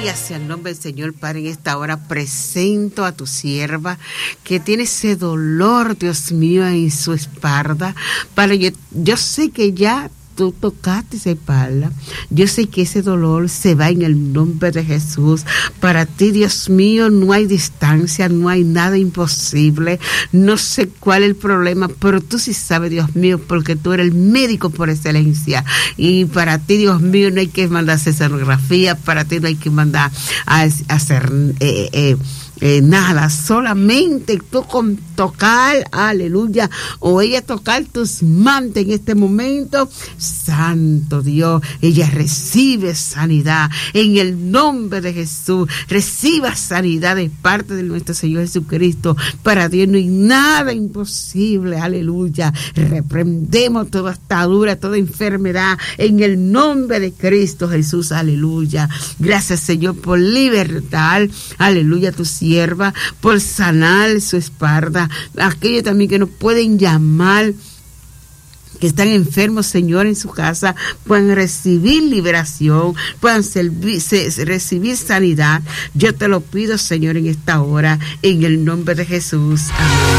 Gloria sea el nombre del Señor, Padre. En esta hora presento a tu sierva que tiene ese dolor, Dios mío, en su espalda. Padre, yo sé que ya tú tocaste esa espalda. Yo sé que ese dolor se va en el nombre de Jesús. Para ti, Dios mío, no hay distancia, no hay nada imposible. No sé cuál es el problema, pero tú sí sabes, Dios mío, porque tú eres el médico por excelencia. Y para ti, Dios mío, no hay que mandar escenografía, para ti no hay que mandar a hacer nada, solamente tú con tocar, aleluya, o ella tocar tus mantas en este momento, santo Dios, ella recibe sanidad en el nombre de Jesús, reciba sanidad de parte de nuestro Señor Jesucristo. Para Dios no hay nada imposible, aleluya. Reprendemos toda atadura, toda enfermedad en el nombre de Cristo Jesús, aleluya. Gracias, Señor, por libertad, aleluya, tu sierva, por sanar su espalda. Aquellos también que nos pueden llamar, que están enfermos, Señor, en su casa, puedan recibir liberación, puedan recibir sanidad. Yo te lo pido, Señor, en esta hora, en el nombre de Jesús. Amén.